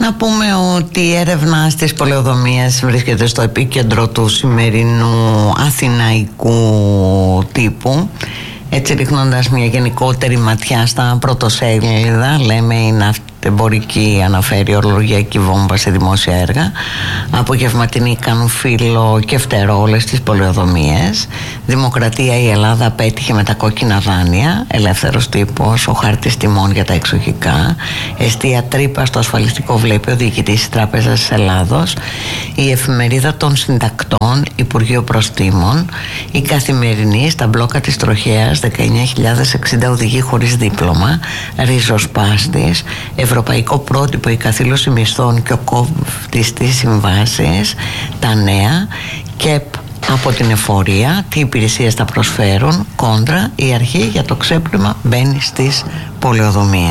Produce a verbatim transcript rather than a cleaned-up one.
Να πούμε ότι η έρευνα στις πολεοδομίες βρίσκεται στο επίκεντρο του σημερινού αθηναϊκού τύπου. Έτσι, ρίχνοντας μια γενικότερη ματιά στα πρωτοσέλιδα, λέμε η ναυτεμπορική αναφέρει ορολογιακή βόμβα σε δημόσια έργα, απογευματινή κάνουν φύλλο και φτερό όλες τις πολεοδομίες. Δημοκρατία, η Ελλάδα πέτυχε με τα κόκκινα δάνεια, ελεύθερος τύπος, ο χάρτης τιμών για τα εξοχικά, εστία τρύπα στο ασφαλιστικό βλέπει ο διοικητής της Τράπεζας της Ελλάδος, η εφημερίδα των συντακτών, Υπουργείο Προστήμων, η Καθημερινή στα μπλόκα της Τροχέας, δεκαεννιά χιλιάδες εξήντα οδηγοί χωρίς δίπλωμα, ριζοσπάστης, ευρωπαϊκό πρότυπο η καθήλωση μισθών και ο κόβτης στις συμβάσεις, τα νέα και από την εφορία, τι υπηρεσίες θα προσφέρουν, κόντρα η αρχή για το ξέπλυμα μπαίνει στις πολεοδομίες.